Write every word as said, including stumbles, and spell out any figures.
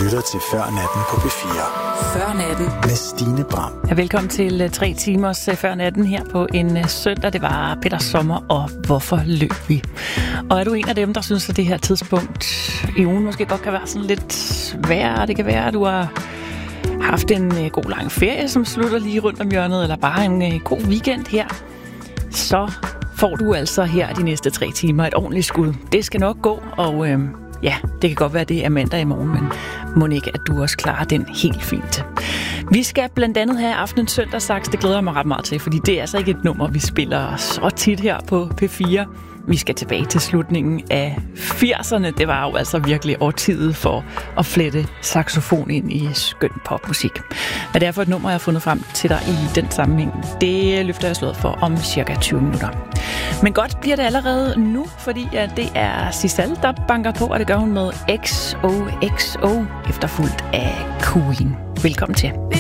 lytter til Før Natten på P fire. Før Natten med Stine Bram. Ja, velkommen til uh, tre timers uh, Før Natten her på en uh, søndag. Det var Peter Sommer og Hvorfor løb vi? Og er du en af dem, der synes, at det her tidspunkt i ugen måske godt kan være sådan lidt sværere? Det kan være, at du har haft en uh, god lang ferie, som slutter lige rundt om hjørnet, eller bare en uh, god weekend her. Så får du altså her de næste tre timer et ordentligt skud. Det skal nok gå, og øh, ja, det kan godt være, det er mandag i morgen, men må ikke, at du også klarer den helt fint. Vi skal blandt andet have aftenens søndagssaks. Det glæder jeg mig ret meget til, fordi det er altså ikke et nummer, vi spiller så tit her på P fire. Vi skal tilbage til slutningen af firserne. Det var jo altså virkelig årtiet for at flette saxofon ind i skøn popmusik. Hvad det er for et nummer, jeg har fundet frem til dig i den sammenhæng, det løfter jeg slået for om cirka tyve minutter. Men godt bliver det allerede nu, fordi at det er Sissal, der banker på, og det gør hun med X O X O, efterfulgt af Queen. Velkommen til.